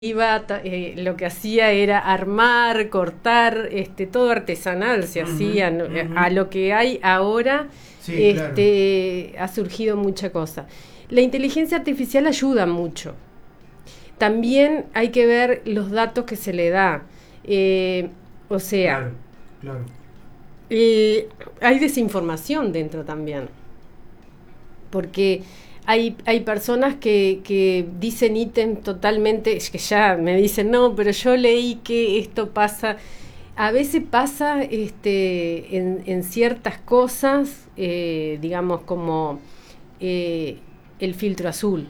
lo que hacía era armar, cortar, todo artesanal se hacía. A lo que hay ahora, Sí, claro. ha surgido mucha cosa. La inteligencia artificial ayuda mucho. También hay que ver los datos que se le da. O sea, Claro. hay desinformación dentro también. Porque hay personas que dicen ítems totalmente, que ya me dicen, no, pero yo leí que esto pasa. A veces pasa en ciertas cosas, digamos, como el filtro azul.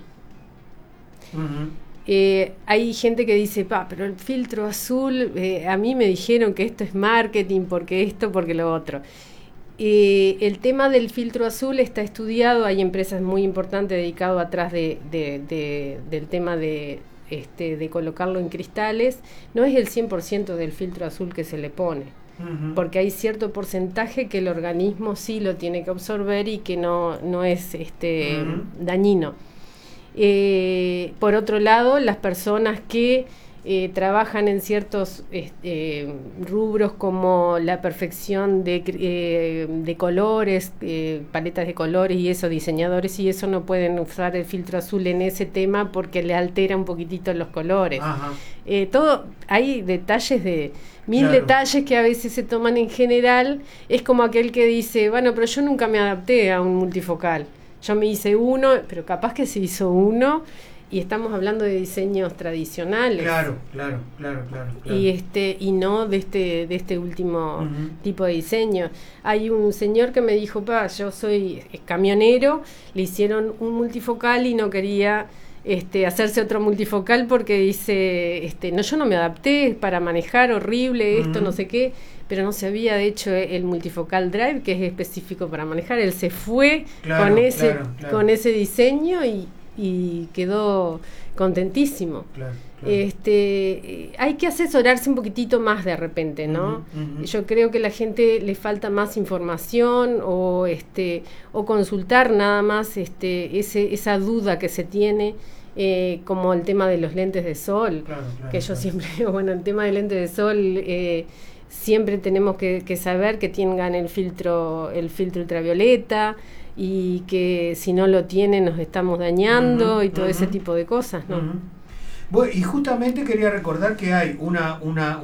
Hay gente que dice, pero el filtro azul, a mí me dijeron que esto es marketing, porque esto, porque lo otro. El tema del filtro azul está estudiado, hay empresas muy importantes dedicadas atrás del tema de colocarlo en cristales. No es el 100% del filtro azul que se le pone, porque hay cierto porcentaje que el organismo sí lo tiene que absorber y que no es dañino. Por otro lado, las personas que trabajan en ciertos rubros como la perfección de colores, paletas de colores y eso, diseñadores y eso, no pueden usar el filtro azul en ese tema porque le altera un poquitito los colores. Todo, hay detalles de detalles que a veces se toman en general. Es como aquel que dice, bueno, pero yo nunca me adapté a un multifocal. Yo me hice uno, pero capaz que se hizo uno, y estamos hablando de diseños tradicionales. Claro. Y no de este último tipo de diseño. Hay un señor que me dijo, yo soy camionero, le hicieron un multifocal y no quería hacerse otro multifocal porque dice, no, yo no me adapté para manejar, horrible esto, no sé qué, pero no se había hecho el multifocal drive, que es específico para manejar. Él se fue con ese diseño y quedó contentísimo. Hay que asesorarse un poquitito más de repente, ¿no? Yo creo que a la gente le falta más información o consultar nada más esa duda que se tiene, como el tema de los lentes de sol, que yo siempre digo, bueno, el tema de lentes de sol, siempre tenemos que saber que tengan el filtro ultravioleta, y que si no lo tienen nos estamos dañando y todo ese tipo de cosas, ¿no? Bueno, y justamente quería recordar que hay una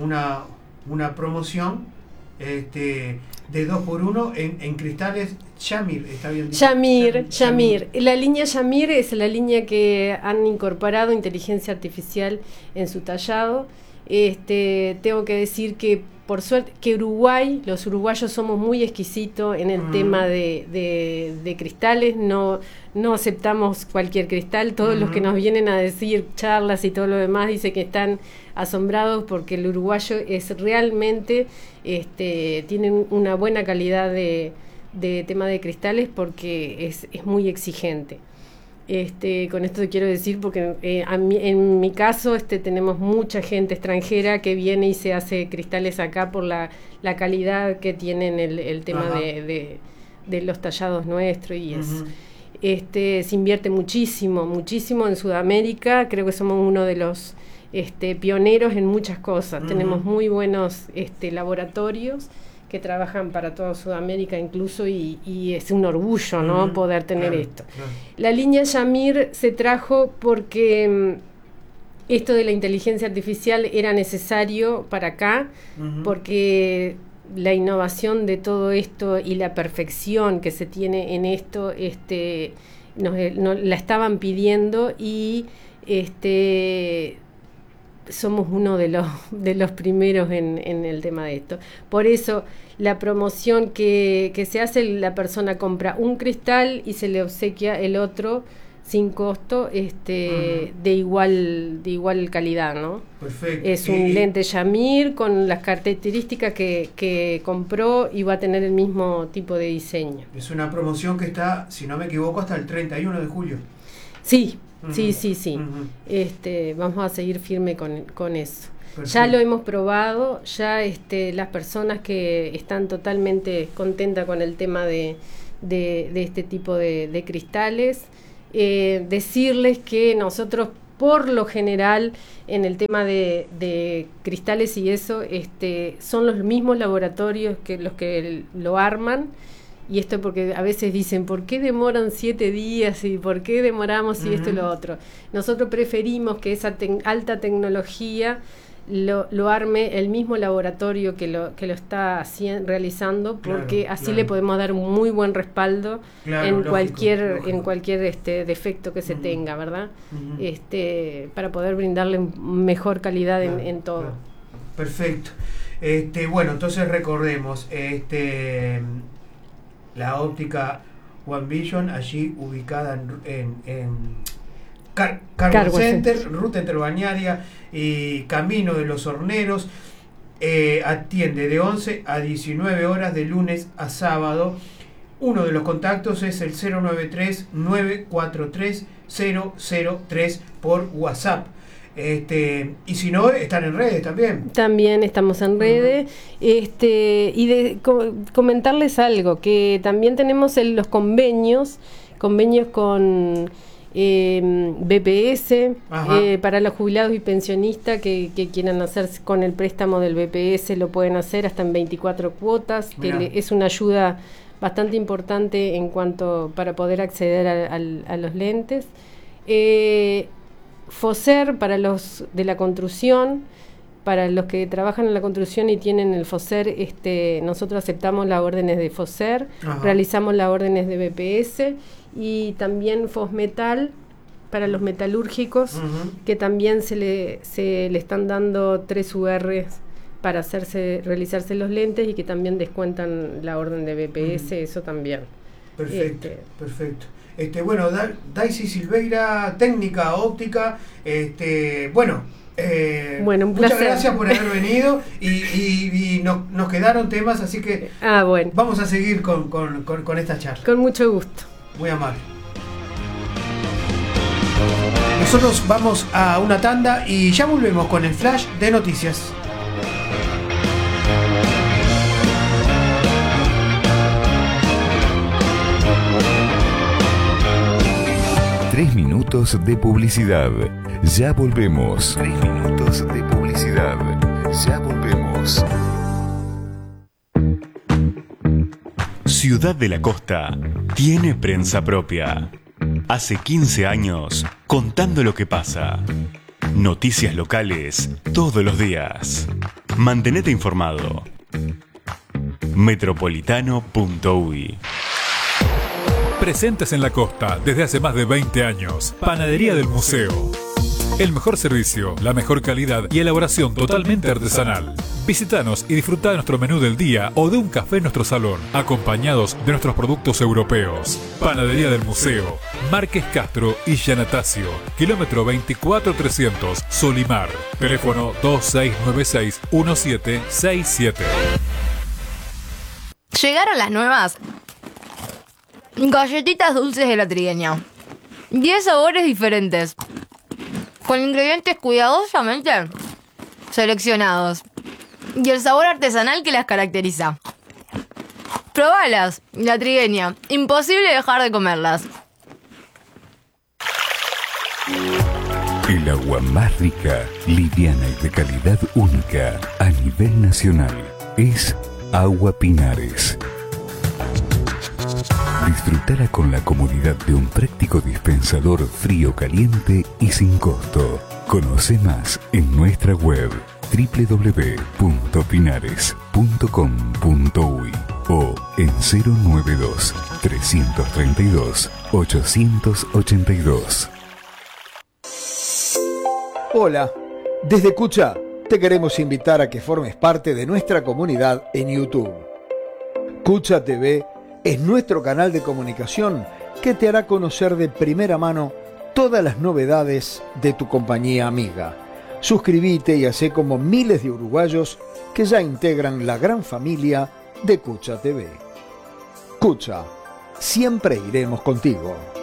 promoción de 2x1 en cristales Shamir, ¿está bien dicho? Shamir. La línea Shamir es la línea que han incorporado inteligencia artificial en su tallado. Tengo que decir que por suerte que los uruguayos somos muy exquisitos en el tema de cristales, no aceptamos cualquier cristal. Todos los que nos vienen a decir charlas y todo lo demás dicen que están asombrados porque el uruguayo es realmente tiene una buena calidad de tema de cristales, porque es muy exigente. Con esto te quiero decir porque en mi caso tenemos mucha gente extranjera que viene y se hace cristales acá por la calidad que tienen el tema de los tallados nuestros y eso. Se invierte muchísimo en Sudamérica. Creo que somos uno de los pioneros en muchas cosas. Tenemos muy buenos laboratorios que trabajan para toda Sudamérica incluso, y es un orgullo, ¿no? Poder tener esto. La línea Shamir se trajo porque esto de la inteligencia artificial era necesario para acá, porque la innovación de todo esto y la perfección que se tiene en esto, la estaban pidiendo, y somos uno de los primeros en el tema de esto. Por eso la promoción que se hace, la persona compra un cristal y se le obsequia el otro sin costo, de igual calidad, ¿no? Perfecto. Es un lente Shamir con las características que compró, y va a tener el mismo tipo de diseño. Es una promoción que está, si no me equivoco, hasta el 31 de julio. Sí. Sí. Vamos a seguir firme con eso. Perfecto. Ya lo hemos probado, ya las personas que están totalmente contentas con el tema de este tipo de cristales, decirles que nosotros por lo general, en el tema de cristales y eso, son los mismos laboratorios que los que lo arman. Y esto porque a veces dicen, ¿por qué demoran 7 días? ¿Y por qué demoramos y esto y lo otro? Nosotros preferimos que esa alta tecnología lo arme el mismo laboratorio que lo está realizando, porque así le podemos dar un muy buen respaldo en cualquier defecto que se tenga, ¿verdad? Para poder brindarle mejor calidad en todo. Claro. Perfecto. Bueno, entonces recordemos, la óptica One Vision, allí ubicada en Cargo Center, ruta interbalnearia y Camino de los Horneros, atiende de 11 a 19 horas de lunes a sábado. Uno de los contactos es el 093-943-003 por WhatsApp. Y si no, están en redes también. También estamos en redes. Y comentarles algo, que también tenemos los convenios con BPS, para los jubilados y pensionistas que quieran hacer con el préstamo del BPS, lo pueden hacer hasta en 24 cuotas, que es una ayuda bastante importante en cuanto para poder acceder a los lentes. FOSER para los de la construcción, para los que trabajan en la construcción y tienen el FOSER, nosotros aceptamos las órdenes de FOSER, realizamos las órdenes de BPS, y también FOSmetal para los metalúrgicos, que también se le están dando 3 UR para realizarse los lentes, y que también descuentan la orden de BPS, eso también. Perfecto, perfecto. Bueno, Daisy Silveira, técnica óptica, bueno, un muchas placer. Gracias por haber venido, y nos quedaron temas, así que vamos a seguir con esta charla. Con mucho gusto. Muy amable. Nosotros vamos a una tanda y ya volvemos con el flash de noticias. Tres minutos de publicidad. Ya volvemos. 3 minutos de publicidad. Ya volvemos. Ciudad de la Costa tiene prensa propia. Hace 15 años, contando lo que pasa. Noticias locales todos los días. Mantenete informado. Metropolitano.uy. Presentes en la costa desde hace más de 20 años. Panadería del Museo. El mejor servicio, la mejor calidad y elaboración totalmente artesanal. Visítanos y disfruta de nuestro menú del día o de un café en nuestro salón, acompañados de nuestros productos europeos. Panadería del Museo, Márquez Castro y Giannatasio, kilómetro 24300, Solimar. Teléfono 2696-1767. Llegaron las nuevas galletitas dulces de la Trigueña. 10 sabores diferentes, con ingredientes cuidadosamente seleccionados y el sabor artesanal que las caracteriza. Probalas, la Trigueña. Imposible dejar de comerlas. El agua más rica, liviana y de calidad única a nivel nacional es Agua Pinares. Disfrutala con la comodidad de un práctico dispensador frío-caliente y sin costo. Conoce más en nuestra web www.pinares.com.uy o en 092-332-882. Hola, desde Cucha te queremos invitar a que formes parte de nuestra comunidad en YouTube. Cucha TV es nuestro canal de comunicación que te hará conocer de primera mano todas las novedades de tu compañía amiga. Suscríbete y hacé como miles de uruguayos que ya integran la gran familia de Cucha TV. Cucha, siempre iremos contigo.